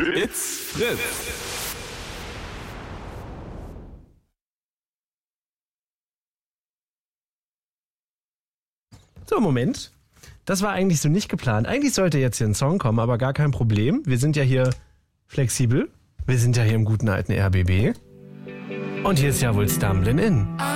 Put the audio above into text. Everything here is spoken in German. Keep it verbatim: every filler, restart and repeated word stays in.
It's Fritz. So, Moment. Das war eigentlich so nicht geplant. Eigentlich sollte jetzt hier ein Song kommen, aber gar kein Problem. Wir sind ja hier flexibel. Wir sind ja hier im guten alten R B B. Und hier ist ja wohl Stumblin' In.